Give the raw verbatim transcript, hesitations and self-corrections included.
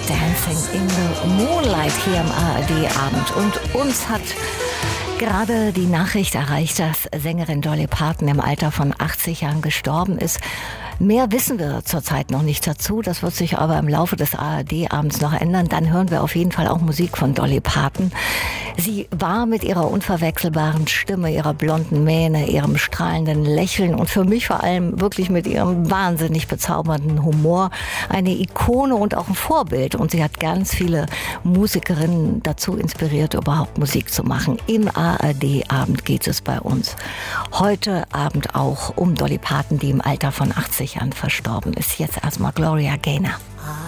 Dancing in the Moonlight hier im A R D-Abend. Und uns hat gerade die Nachricht erreicht, dass Sängerin Dolly Parton im Alter von achtzig Jahren gestorben ist. Mehr wissen wir zurzeit noch nicht dazu. Das wird sich aber im Laufe des A R D-Abends noch ändern. Dann hören wir auf jeden Fall auch Musik von Dolly Parton. Sie war mit ihrer unverwechselbaren Stimme, ihrer blonden Mähne, ihrem strahlenden Lächeln und für mich vor allem wirklich mit ihrem wahnsinnig bezaubernden Humor eine Ikone und auch ein Vorbild. Und sie hat ganz viele Musikerinnen dazu inspiriert, überhaupt Musik zu machen. Im A R D-Abend geht es bei uns heute Abend auch um Dolly Parton, die im Alter von achtzig Jahren verstorben ist. Jetzt erstmal Gloria Gaynor.